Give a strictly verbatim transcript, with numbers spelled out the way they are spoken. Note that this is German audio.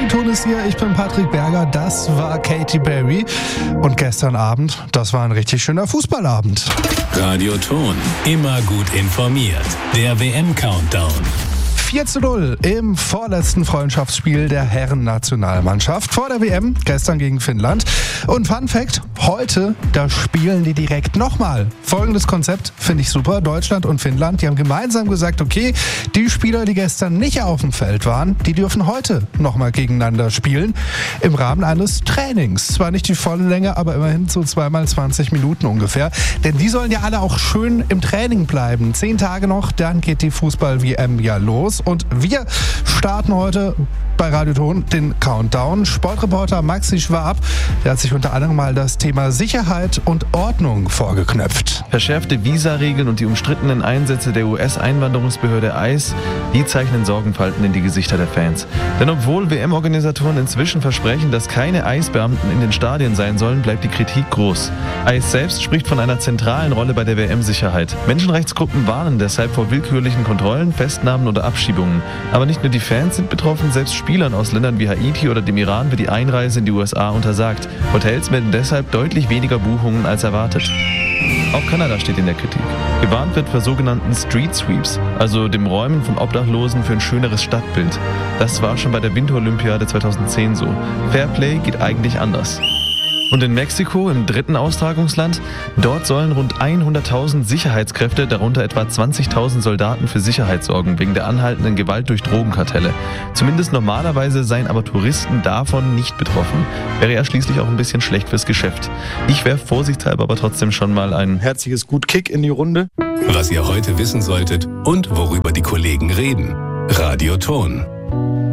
Radio Ton ist hier, ich bin Patrick Berger, das war Katy Perry und gestern Abend, das war ein richtig schöner Fußballabend. Radio Ton, immer gut informiert. Der W M-Countdown. vier zu null im vorletzten Freundschaftsspiel der Herren-Nationalmannschaft vor der W M, gestern gegen Finnland. Und Fun Fact, heute, da spielen die direkt nochmal. Folgendes Konzept finde ich super. Deutschland und Finnland, die haben gemeinsam gesagt, okay, die Spieler, die gestern nicht auf dem Feld waren, die dürfen heute nochmal gegeneinander spielen. Im Rahmen eines Trainings. Zwar nicht die volle Länge, aber immerhin so zweimal zwanzig Minuten ungefähr. Denn die sollen ja alle auch schön im Training bleiben. Zehn Tage noch, dann geht die Fußball-W M ja los. Und wir starten heute bei Radio Ton den Countdown. Sportreporter Maxi Schwab, der hat sich unter anderem mal das Thema Sicherheit und Ordnung vorgeknöpft. Verschärfte Visaregeln und die umstrittenen Einsätze der U S-Einwanderungsbehörde I C E, die zeichnen Sorgenfalten in die Gesichter der Fans. Denn obwohl W M-Organisatoren inzwischen versprechen, dass keine I C E-Beamten in den Stadien sein sollen, bleibt die Kritik groß. I C E selbst spricht von einer zentralen Rolle bei der W M-Sicherheit. Menschenrechtsgruppen warnen deshalb vor willkürlichen Kontrollen, Festnahmen oder Abschiebungen. Aber nicht nur die Fans sind betroffen, selbst Spielern aus Ländern wie Haiti oder dem Iran wird die Einreise in die U S A untersagt. Hotels melden deshalb deutlich weniger Buchungen als erwartet. Auch Kanada steht in der Kritik. Gewarnt wird vor sogenannten Street Sweeps, also dem Räumen von Obdachlosen für ein schöneres Stadtbild. Das war schon bei der Winterolympiade zweitausendzehn so. Fairplay geht eigentlich anders. Und in Mexiko, im dritten Austragungsland, dort sollen rund hunderttausend Sicherheitskräfte, darunter etwa zwanzigtausend Soldaten für Sicherheit sorgen, wegen der anhaltenden Gewalt durch Drogenkartelle. Zumindest normalerweise seien aber Touristen davon nicht betroffen. Wäre ja schließlich auch ein bisschen schlecht fürs Geschäft. Ich werfe vorsichtshalber aber trotzdem schon mal ein herzliches Gut-Kick in die Runde. Was ihr heute wissen solltet und worüber die Kollegen reden. Radio Ton.